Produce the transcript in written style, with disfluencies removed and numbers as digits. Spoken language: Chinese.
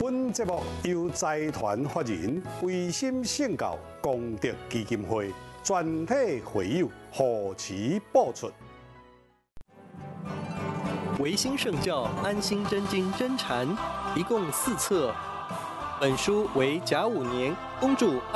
本节目由财团法人维新圣教功德基金会全体会友护持播出。 维新圣教安心真经真禅，一共4册。本书为甲午年恭祝